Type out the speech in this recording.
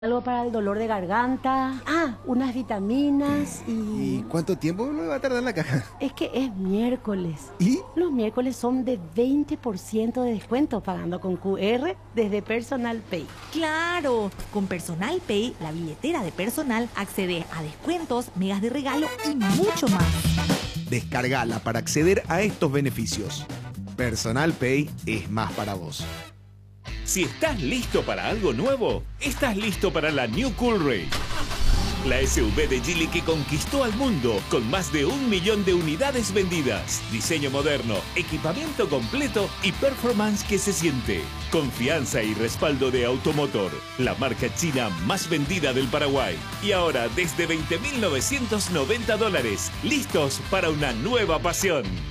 Algo para el dolor de garganta, unas vitaminas ¿Y cuánto tiempo me va a tardar la caja? Es que es miércoles. ¿Y? Los miércoles son de 20% de descuento pagando con QR desde Personal Pay. ¡Claro! Con Personal Pay, la billetera de Personal, accede a descuentos, megas de regalo y mucho más. Descargala para acceder a estos beneficios. Personal Pay es más para vos. Si estás listo para algo nuevo, estás listo para la New Cool Ray. La SUV de Geely que conquistó al mundo con más de 1 millón de unidades vendidas. Diseño moderno, equipamiento completo y performance que se siente. Confianza y respaldo de Automotor, la marca china más vendida del Paraguay. Y ahora desde $20.990, listos para una nueva pasión.